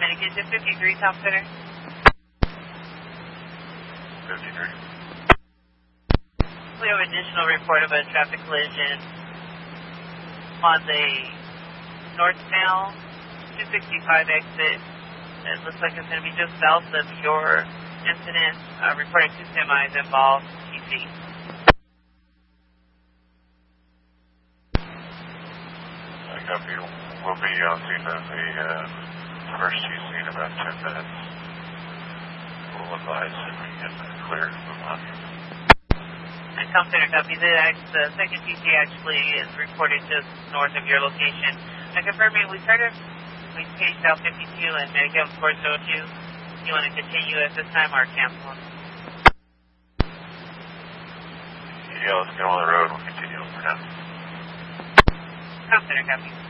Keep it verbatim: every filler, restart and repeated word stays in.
Medication fifty-three, Tom Center. fifty-three. We have additional report of a traffic collision on the northbound two sixty-five exit. It looks like it's going to be just south of your incident, uh, reporting two semis involved, T C. I copy. We'll be on scene at the uh, first T C in about ten minutes. We'll advise if we get clear to move on. And Tom Center, copy. The, the second T C actually is reported just north of your location. I confirm you, we started, we paged out fifty-two and Medicare four oh two. Do you want to continue at this time or cancel? Yeah, let's get on the road. We'll continue for now. Tom Center, copy.